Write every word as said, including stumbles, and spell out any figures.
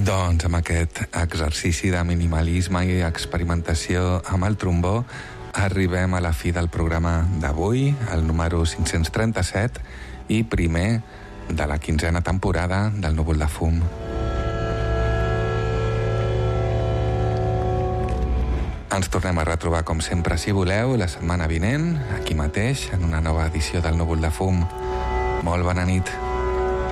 Doncs amb aquest exercici de minimalisme i experimentació amb el trombó arribem a la fi del programa d'avui, el número cinc-cents trenta-set i primer de la quinzena temporada del Núvol de Fum. Ens tornem a retrobar com sempre, si voleu, la setmana vinent, aquí mateix, en una nova edició del Núvol de Fum. Molt bona nit.